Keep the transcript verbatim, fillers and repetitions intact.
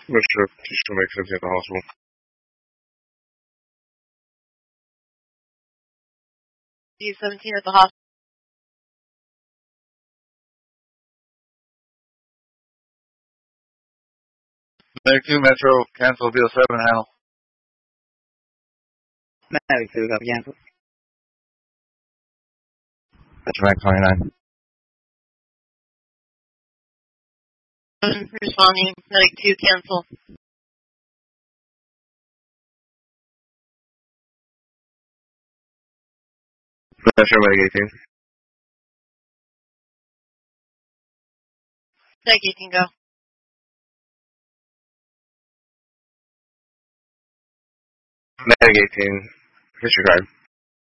Mister Tissue makes it at the hospital. D seventeen at the hospital. Medic two Metro, cancel V O seven handle. Medic two, copy, cancel. Metro Mac twenty-nine. Responding, Medic two, cancel. Metro Medic eighteen. Medic eighteen, go. Medic eighteen, disregard.